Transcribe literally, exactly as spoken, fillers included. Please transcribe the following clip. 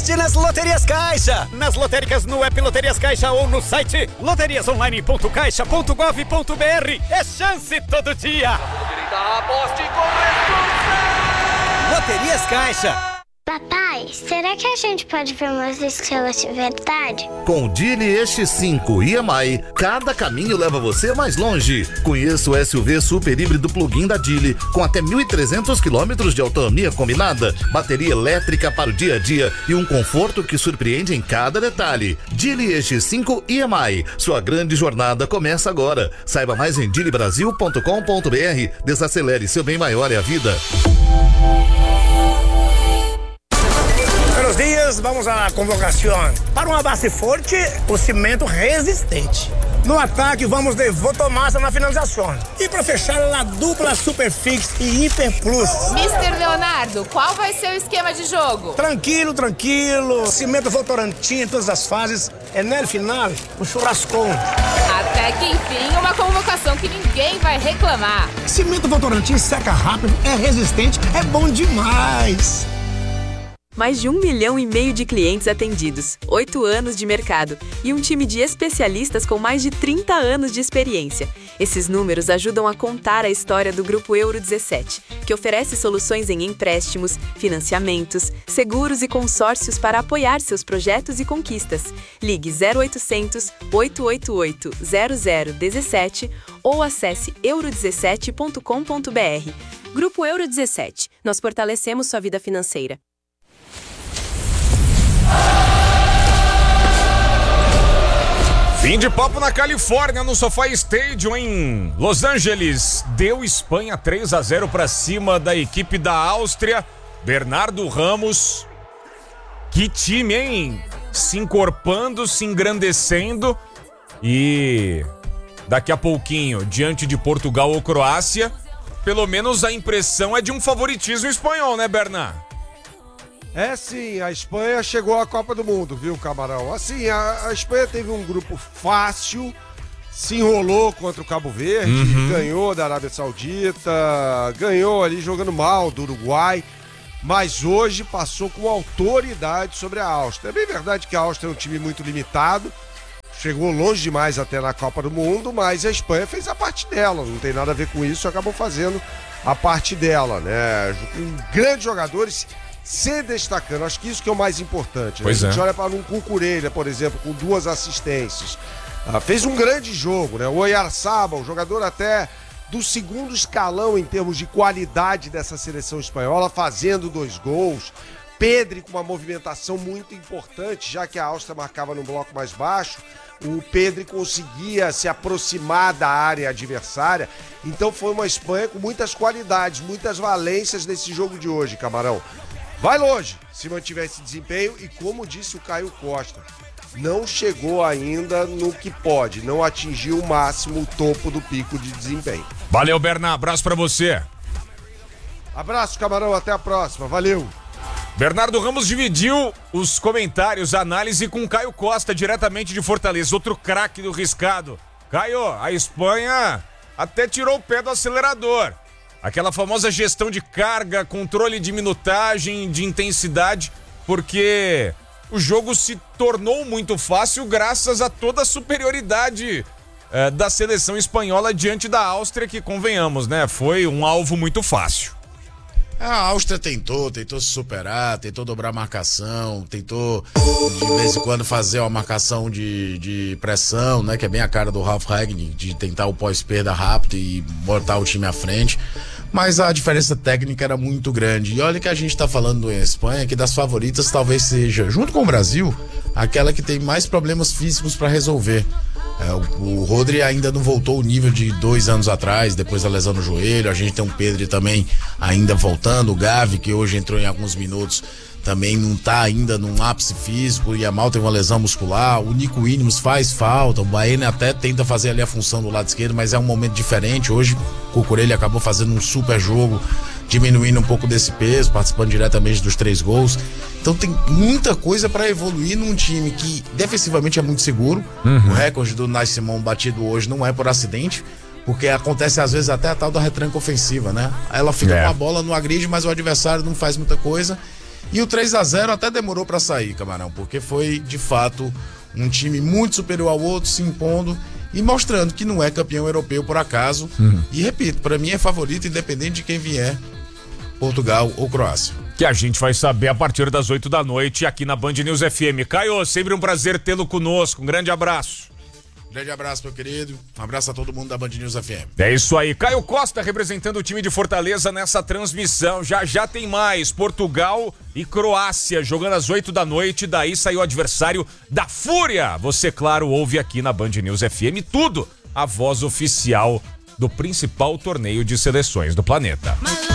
Aposte nas Loterias Caixa. Nas lotéricas, no app Loterias Caixa ou no site loterias online ponto caixa ponto gov ponto br. É chance todo dia. Aposte com Loterias Caixa. Papai, será que a gente pode ver umas estrelas de verdade? Com o Geely E X cinco e M I, cada caminho leva você mais longe. Conheça o S U V super híbrido plug-in da Geely, com até mil e trezentos quilômetros de autonomia combinada, bateria elétrica para o dia a dia e um conforto que surpreende em cada detalhe. Geely E X cinco e M I, sua grande jornada começa agora. Saiba mais em geely brasil ponto com ponto br. Desacelere, seu bem maior é a vida. Buenos dias, vamos à convocação. Para uma base forte, o cimento resistente. No ataque, vamos de Votomassa na finalização. E para fechar, a dupla Superfix e Hiper Plus. mister Leonardo, qual vai ser o esquema de jogo? Tranquilo, tranquilo. Cimento Votorantim em todas as fases. É no final, o churrascão. Até que enfim, uma convocação que ninguém vai reclamar. Cimento Votorantim seca rápido, é resistente, é bom demais. Mais de um milhão e meio de clientes atendidos, oito anos de mercado e um time de especialistas com mais de trinta anos de experiência. Esses números ajudam a contar a história do Grupo Euro dezessete, que oferece soluções em empréstimos, financiamentos, seguros e consórcios para apoiar seus projetos e conquistas. Ligue zero oitocentos, oito oito oito, zero zero um sete ou acesse euro dezessete ponto com ponto br. Grupo Euro dezessete. Nós fortalecemos sua vida financeira. Fim de papo na Califórnia, no SoFi Stadium em Los Angeles. Deu Espanha três a zero para cima da equipe da Áustria. Bernardo Ramos. Que time, hein? Se encorpando, se engrandecendo. E daqui a pouquinho, diante de Portugal ou Croácia, pelo menos a impressão é de um favoritismo espanhol, né, Bernardo? É sim, a Espanha chegou à Copa do Mundo, viu, Camarão? Assim, a, a Espanha teve um grupo fácil, se enrolou contra o Cabo Verde, uhum. ganhou da Arábia Saudita, ganhou ali jogando mal do Uruguai, mas hoje passou com autoridade sobre a Áustria. É bem verdade que a Áustria é um time muito limitado, chegou longe demais até na Copa do Mundo, mas a Espanha fez a parte dela, não tem nada a ver com isso, acabou fazendo a parte dela, né? Com grandes jogadores se destacando, acho que isso que é o mais importante, né? Pois A gente é. olha para um Cucurella, por exemplo, com duas assistências, ah, fez um grande jogo, né? O Oyarzabal, jogador até do segundo escalão em termos de qualidade dessa seleção espanhola, fazendo dois gols. Pedri com uma movimentação muito importante, já que a Áustria marcava no bloco mais baixo, o Pedri conseguia se aproximar da área adversária, então foi uma Espanha com muitas qualidades, muitas valências nesse jogo de hoje, Camarão. Vai longe, se mantiver esse desempenho e, como disse o Caio Costa, não chegou ainda no que pode, não atingiu o máximo, o topo do pico de desempenho. Valeu, Bernardo, abraço pra você. Abraço, Camarão, até a próxima, valeu. Bernardo Ramos dividiu os comentários, a análise com Caio Costa, diretamente de Fortaleza, outro craque do riscado. Caio, a Espanha até tirou o pé do acelerador. Aquela famosa gestão de carga, controle de minutagem, de intensidade, porque o jogo se tornou muito fácil graças a toda a superioridade eh, da seleção espanhola diante da Áustria, que, convenhamos, né, foi um alvo muito fácil. A Áustria tentou, tentou se superar, tentou dobrar a marcação, tentou de vez em quando fazer uma marcação de, de pressão, né, que é bem a cara do Ralf Rangnick, de tentar o pós-perda rápido e botar o time à frente, mas a diferença técnica era muito grande. E olha que a gente tá falando em Espanha, que das favoritas talvez seja, junto com o Brasil, aquela que tem mais problemas físicos para resolver. É, o, o Rodri ainda não voltou ao nível de dois anos atrás, depois da lesão no joelho. A gente tem um Pedri também ainda voltando, o Gavi, que hoje entrou em alguns minutos, também não tá ainda num ápice físico, e a Mal tem uma lesão muscular. O Nico Williams faz falta, o Baena até tenta fazer ali a função do lado esquerdo, mas é um momento diferente. Hoje o Cucurella acabou fazendo um super jogo, diminuindo um pouco desse peso, participando diretamente dos três gols. Então tem muita coisa para evoluir num time que defensivamente é muito seguro. Uhum. O recorde do Unai Simon batido hoje não é por acidente, porque acontece às vezes até a tal da retranca ofensiva, né? Ela fica é. com a bola no agride, mas o adversário não faz muita coisa. E o três a zero até demorou para sair, Camarão, porque foi, de fato, um time muito superior ao outro, se impondo e mostrando que não é campeão europeu por acaso. Uhum. E repito, para mim é favorito independente de quem vier, Portugal ou Croácia. Que a gente vai saber a partir das oito da noite aqui na Band News F M. Caio, sempre um prazer tê-lo conosco. Um grande abraço. Grande abraço, meu querido. Um abraço a todo mundo da Band News F M. É isso aí. Caio Costa representando o time de Fortaleza nessa transmissão. Já já tem mais. Portugal e Croácia jogando às oito da noite. Daí saiu o adversário da Fúria. Você, claro, ouve aqui na Band News F M tudo. A voz oficial do principal torneio de seleções do planeta.